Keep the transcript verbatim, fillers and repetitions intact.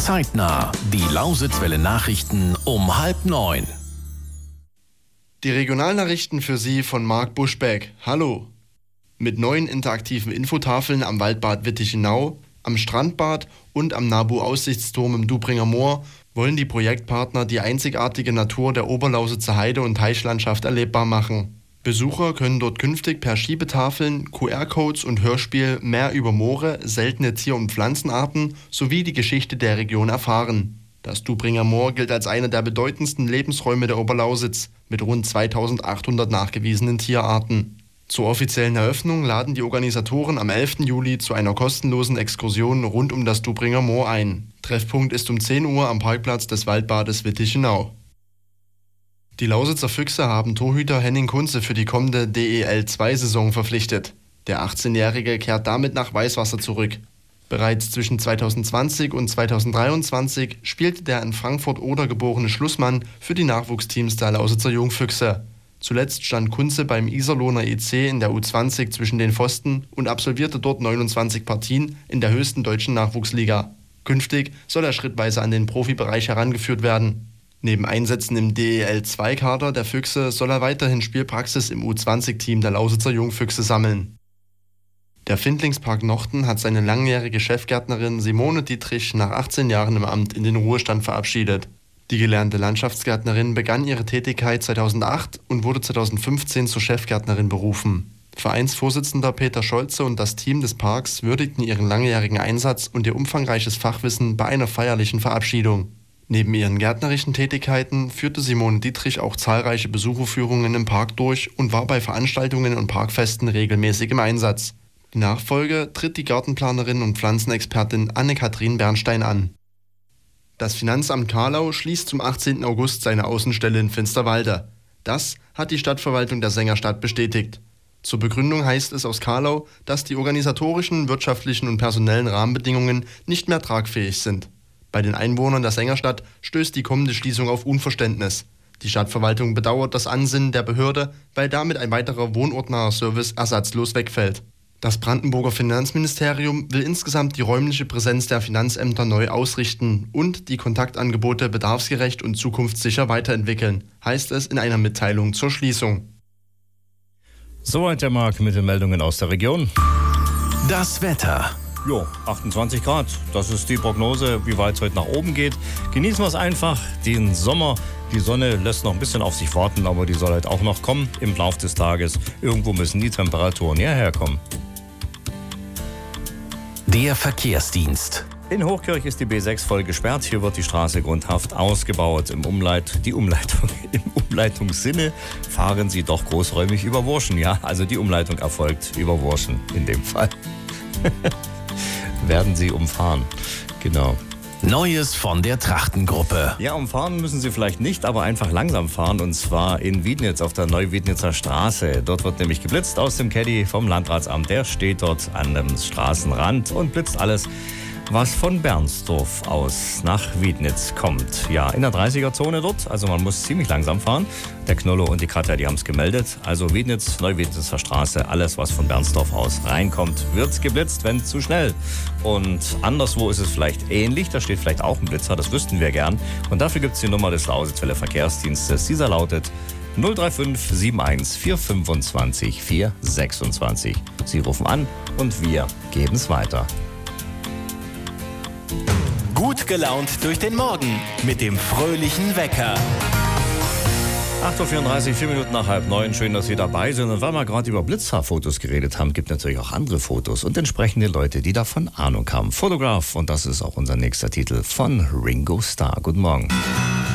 Zeitnah. Die Lausitzwelle Nachrichten um halb neun. Die Regionalnachrichten für Sie von Marc Buschbeck. Hallo. Mit neuen interaktiven Infotafeln am Waldbad Wittichenau, am Strandbad und am Nabu-Aussichtsturm im Dubringer Moor wollen die Projektpartner die einzigartige Natur der Oberlausitzer Heide- und Teichlandschaft erlebbar machen. Besucher können dort künftig per Schiebetafeln, Q R-Codes und Hörspiel mehr über Moore, seltene Tier- und Pflanzenarten sowie die Geschichte der Region erfahren. Das Dubringer Moor gilt als einer der bedeutendsten Lebensräume der Oberlausitz mit rund zweitausendachthundert nachgewiesenen Tierarten. Zur offiziellen Eröffnung laden die Organisatoren am elften Juli zu einer kostenlosen Exkursion rund um das Dubringer Moor ein. Treffpunkt ist um zehn Uhr am Parkplatz des Waldbades Wittichenau. Die Lausitzer Füchse haben Torhüter Henning Kunze für die kommende D E L zwei Saison verpflichtet. Der achtzehnjährige kehrt damit nach Weißwasser zurück. Bereits zwischen zweitausendzwanzig und zweitausenddreiundzwanzig spielte der in Frankfurt-Oder geborene Schlussmann für die Nachwuchsteams der Lausitzer Jungfüchse. Zuletzt stand Kunze beim Iserlohner E C in der U zwanzig zwischen den Pfosten und absolvierte dort neunundzwanzig Partien in der höchsten deutschen Nachwuchsliga. Künftig soll er schrittweise an den Profibereich herangeführt werden. Neben Einsätzen im D E L zwei Kader der Füchse soll er weiterhin Spielpraxis im U zwanzig Team der Lausitzer Jungfüchse sammeln. Der Findlingspark Nochten hat seine langjährige Chefgärtnerin Simone Dietrich nach achtzehn Jahren im Amt in den Ruhestand verabschiedet. Die gelernte Landschaftsgärtnerin begann ihre Tätigkeit zweitausendacht und wurde zweitausendfünfzehn zur Chefgärtnerin berufen. Vereinsvorsitzender Peter Scholze und das Team des Parks würdigten ihren langjährigen Einsatz und ihr umfangreiches Fachwissen bei einer feierlichen Verabschiedung. Neben ihren gärtnerischen Tätigkeiten führte Simone Dietrich auch zahlreiche Besucherführungen im Park durch und war bei Veranstaltungen und Parkfesten regelmäßig im Einsatz. Die Nachfolge tritt die Gartenplanerin und Pflanzenexpertin Anne-Kathrin Bernstein an. Das Finanzamt Carlau schließt zum achtzehnten August seine Außenstelle in Finsterwalde. Das hat die Stadtverwaltung der Sängerstadt bestätigt. Zur Begründung heißt es aus Carlau, dass die organisatorischen, wirtschaftlichen und personellen Rahmenbedingungen nicht mehr tragfähig sind. Bei den Einwohnern der Sängerstadt stößt die kommende Schließung auf Unverständnis. Die Stadtverwaltung bedauert das Ansinnen der Behörde, weil damit ein weiterer wohnortnaher Service ersatzlos wegfällt. Das Brandenburger Finanzministerium will insgesamt die räumliche Präsenz der Finanzämter neu ausrichten und die Kontaktangebote bedarfsgerecht und zukunftssicher weiterentwickeln, heißt es in einer Mitteilung zur Schließung. Soweit der Marc mit den Meldungen aus der Region. Das Wetter. Jo, achtundzwanzig Grad, das ist die Prognose, wie weit es heute nach oben geht. Genießen wir es einfach, den Sommer. Die Sonne lässt noch ein bisschen auf sich warten, aber die soll halt auch noch kommen im Laufe des Tages. Irgendwo müssen die Temperaturen hierher kommen. Der Verkehrsdienst. In Hochkirch ist die B sechs voll gesperrt. Hier wird die Straße grundhaft ausgebaut. Im Umleit, die Umleitung, im Umleitungssinne fahren Sie doch großräumig über Wurschen. Ja, also die Umleitung erfolgt über Wurschen in dem Fall. Werden Sie umfahren. Genau. Neues von der Trachtengruppe. Ja, umfahren müssen Sie vielleicht nicht, aber einfach langsam fahren. Und zwar in Wiednitz auf der Neuwiednitzer Straße. Dort wird nämlich geblitzt aus dem Caddy vom Landratsamt. Der steht dort an dem Straßenrand und blitzt alles, was von Bernsdorf aus nach Wiednitz kommt. Ja, in der dreißiger-Zone dort, also man muss ziemlich langsam fahren. Der Knollo und die Katja, die haben es gemeldet. Also Wiednitz, Neuwiednitzer Straße, alles, was von Bernsdorf aus reinkommt, wird geblitzt, wenn zu schnell. Und anderswo ist es vielleicht ähnlich, da steht vielleicht auch ein Blitzer, das wüssten wir gern. Und dafür gibt es die Nummer des Lausitzwelle Verkehrsdienstes. Dieser lautet null drei fünf sieben eins vier fünfundzwanzig vier sechsundzwanzig. Sie rufen an und wir geben es weiter. Gut gelaunt durch den Morgen mit dem fröhlichen Wecker. acht Uhr vierunddreißig, vier Minuten nach halb neun. Schön, dass Sie dabei sind. Und weil wir gerade über Blitzerfotos geredet haben, gibt natürlich auch andere Fotos und entsprechende Leute, die davon Ahnung haben. Fotograf, und das ist auch unser nächster Titel von Ringo Starr. Guten Morgen.